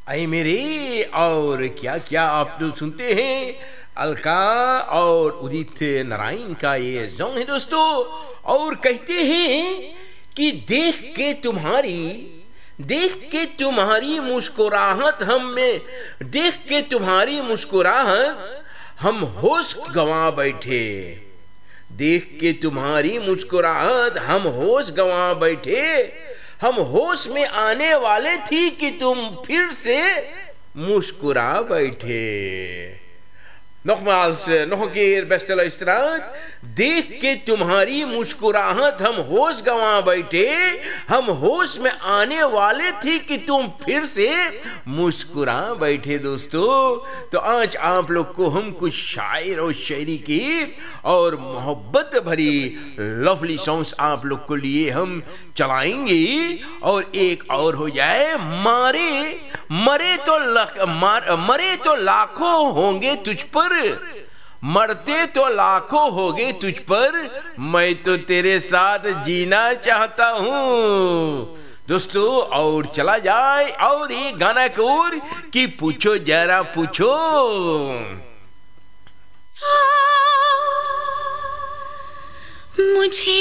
अरे मेरे, और क्या क्या आप लोग सुनते हैं अलका और उदित नारायण का ये सॉन्ग है दोस्तों। और कहते हैं कि देख के तुम्हारी मुस्कुराहट हम में, देख के तुम्हारी मुस्कुराहट हम होश गंवा बैठे। देख के तुम्हारी मुस्कुराहट हम होश गंवा बैठे। हम होश में आने वाले थी कि तुम फिर से मुस्कुरा बैठे। Nogmaals, nog een keer, beste luisteraar. देख के तुम्हारी मुस्कुराहट हम होश गंवा बैठे। हम होश में आने वाले थे कि तुम फिर से मुस्कुरा बैठे। दोस्तों, तो आज आप लोग को हम कुछ शायर और शायरी की और मोहब्बत भरी लवली सॉन्ग्स आप लोग को लिए हम चलाएंगे। और एक और हो जाए, मरे तो लाखों होंगे तुझ पर, मरते तो लाखों होंगे तुझ पर, मैं तो तेरे साथ जीना चाहता हूँ। दोस्तों, और चला जाए और ये गाना की ओर कि पूछो जरा पूछो। मुझे